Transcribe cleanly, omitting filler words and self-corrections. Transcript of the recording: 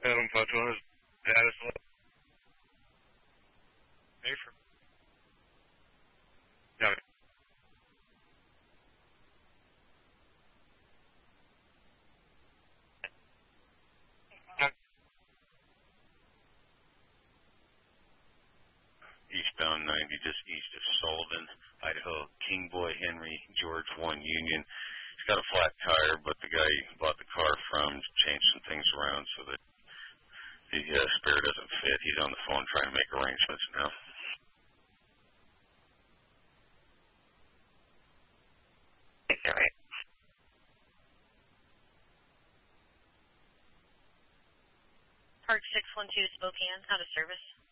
Adam Patona's status was. Pay for. Yeah. Eastbound 90, just east of Sullivan, Idaho. King Boy Henry, George 1 Union. He's got a flat tire, but the guy he bought the car from changed some things around so that the spare doesn't fit. He's on the phone trying to make arrangements now. All right. Park 612 Spokane, out of service.